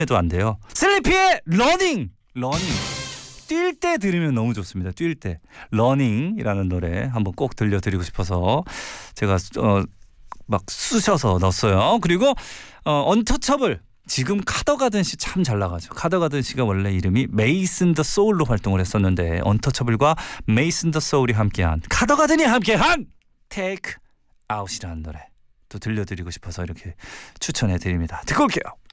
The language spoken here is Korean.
해도 안 돼요. 슬리피의 러닝. 뛸 때 들으면 너무 좋습니다. 뛸 때. 러닝이라는 노래 한번 꼭 들려드리고 싶어서 제가 막 쑤셔서 넣었어요. 그리고 언터처블. 지금 카더가든 씨 참 잘 나가죠. 카더가든 씨가 원래 이름이 메이슨 더 소울로 활동을 했었는데 언터처블과 메이슨 더 소울이 함께한 카더가든이 함께한 테이크 아웃이라는 노래 또 들려드리고 싶어서 이렇게 추천해드립니다. 듣고 올게요.